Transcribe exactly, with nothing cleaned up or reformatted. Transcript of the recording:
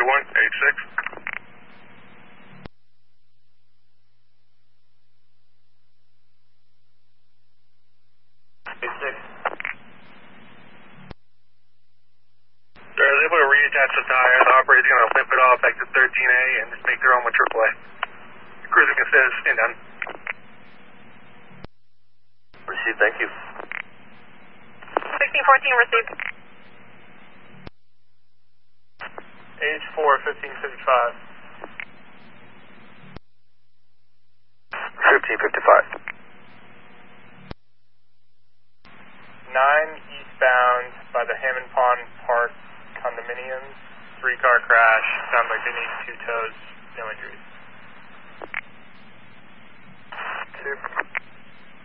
one, eight six. eight six. Sir, I was able to reattach the tire. The operator's going to limp it off exit thirteen A and just make their own with triple A. Cruising assist, stand down. Received, thank you. sixteen fourteen received. H four, fifteen fifty-five. fifteen fifty-five. nine eastbound by the Hammond Pond Park condominiums. Three car crash. Sounds like they need two tows. No injuries. Two.